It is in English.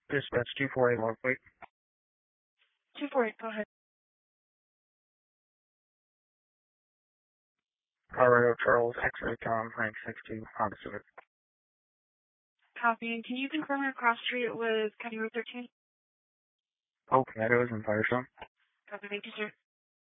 Dispatch 248 log plate. 248, go ahead. Colorado Charles X-ray Tom, rank 62, Honda Civic. Copy. And can you confirm your cross street was County Road 13? Oak Meadows and Firestone. Copy. Thank you, sir.